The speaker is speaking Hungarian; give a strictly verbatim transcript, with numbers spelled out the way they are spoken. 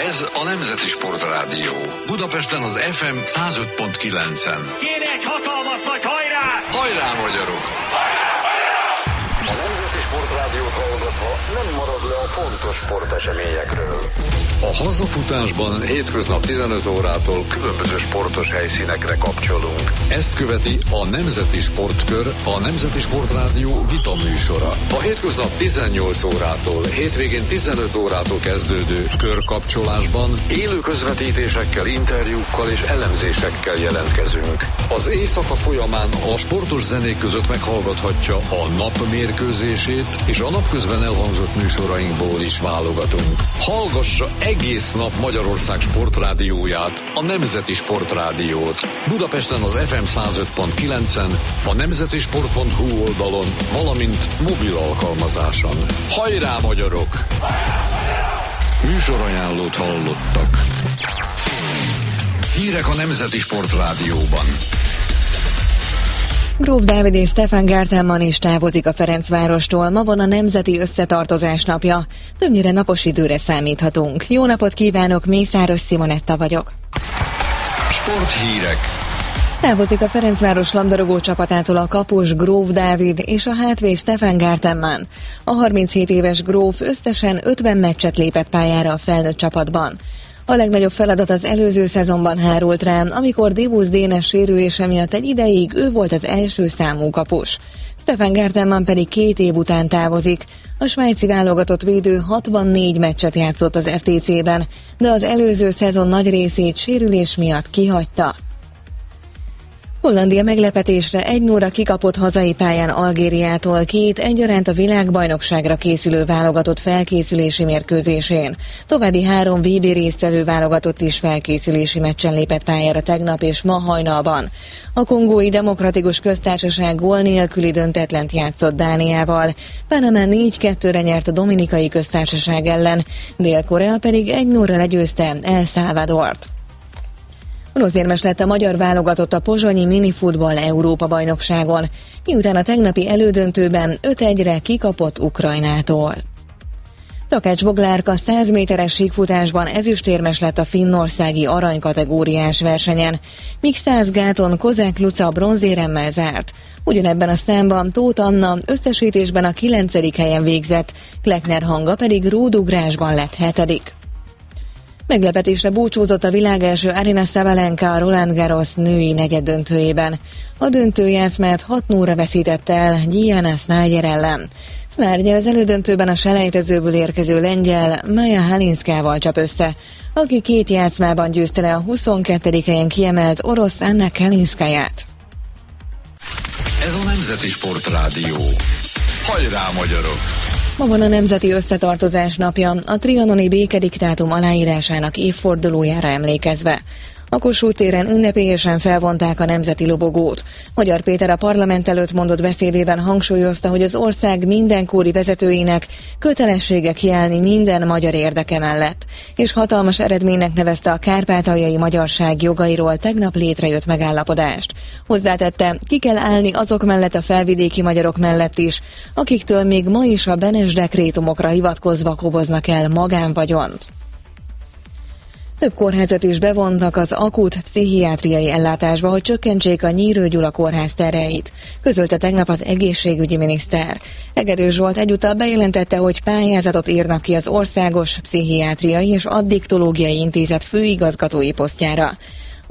Ez a Nemzeti Sportrádió. Budapesten az ef em száz öt pont kilencen. Kéne egy hatalmas nagy hajrá! Hajrá, magyarok! Hajrá, hajrá! A Nemzeti Sportrádiót hallgatva nem marad le a fontos sporteseményekről. A hazafutásban hétköznap tizenöt órától Különböző sportos helyszínekre kapcsolunk. ezt követi a Nemzeti Sportkör, a Nemzeti Sportrádió vita műsora. A hétköznap tizennyolc órától, hétvégén tizenöt órától kezdődő körkapcsolásban Élő közvetítésekkel, interjúkkal és elemzésekkel jelentkezünk. az éjszaka folyamán a sportos zenék között meghallgathatja a nap mérkőzését, és a napközben elhangzott műsorainkból is válogatunk. Hallgassa egész nap Magyarország sportrádióját, a Nemzeti Sportrádiót. Budapesten az ef em száz öt pont kilencen, a nemzetisport pont hu oldalon, valamint mobil alkalmazáson. Hajrá, magyarok! Műsorajánlót hallottak. Hírek a Nemzeti Sportrádióban. Gróf Dávid és Stefan Gartenmann is távozik a Ferencvárostól. Ma van a Nemzeti Összetartozás napja. Többnyire napos időre számíthatunk. Jó napot kívánok, Mészáros Simonetta vagyok. Sporthírek. Távozik a Ferencváros labdarúgó csapatától a kapus Gróf Dávid és a hátvéd Stefan Gartenmann. A harminchét éves Gróf összesen ötven meccset lépett pályára a felnőtt csapatban. A legnagyobb feladat az előző szezonban hárult rám, amikor Dibusz Dénes sérülése miatt egy ideig ő volt az első számú kapus. Stefan Gartenmann pedig két év után távozik. A svájci válogatott védő hatvannégy meccset játszott az ef té cében, de az előző szezon nagy részét sérülés miatt kihagyta. Hollandia meglepetésre egy nulla kikapott hazai pályán Algériától két egyaránt a világbajnokságra készülő válogatott felkészülési mérkőzésén. További három vé bé résztvevő válogatott is felkészülési meccsen lépett pályára tegnap és ma hajnalban. A Kongói Demokratikus Köztársaság gól nélküli döntetlent játszott Dániával. Panama négy kettőre nyert a Dominikai Köztársaság ellen, Dél-Korea pedig egy nulla legyőzte El Salvadort. Bronzérmes lett a magyar válogatott a pozsonyi minifutball Európa-bajnokságon, miután a tegnapi elődöntőben öt egyre kikapott Ukrajnától. Takács Boglárka száz méteres síkfutásban ezüstérmes lett a finnországi aranykategóriás versenyen, míg száz gáton Kozák Luca bronzéremmel zárt. Ugyanebben a számban Tóth Anna összesítésben a kilencedik helyen végzett, Kleckner Hanga pedig rúdugrásban lett hetedik. Meglepetésre búcsúzott a világ első Aryna Sabalenka a Roland Garros női negyeddöntőjében. A döntőjátszmát hat nulla veszített el Diana Snyder ellen. Snyder az elődöntőben a selejtezőből érkező lengyel Maja Halinszkával csap össze, aki két játszmában győzte le a huszonkettedik helyen kiemelt orosz Anna Kalinszkaját. Ez a Nemzeti Sportrádió. Hajrá, magyarok! Ma van a Nemzeti Összetartozás napja, a trianoni békediktátum aláírásának évfordulójára emlékezve. A Kossuth téren ünnepélyesen felvonták a nemzeti lobogót. Magyar Péter a parlament előtt mondott beszédében hangsúlyozta, hogy az ország mindenkori vezetőinek kötelessége kiállni minden magyar érdeke mellett, és hatalmas eredménynek nevezte a kárpátaljai magyarság jogairól tegnap létrejött megállapodást. Hozzátette, ki kell állni azok mellett a felvidéki magyarok mellett is, akiktől még ma is a Benes dekrétumokra hivatkozva koboznak el magánvagyont. Több kórházat is bevontak az akut pszichiátriai ellátásba, hogy csökkentsék a Nyírő Gyula kórház terheit, közölte tegnap az egészségügyi miniszter. Egerő Zsolt egyúttal bejelentette, hogy pályázatot írnak ki az Országos Pszichiátriai és Addiktológiai Intézet főigazgatói posztjára.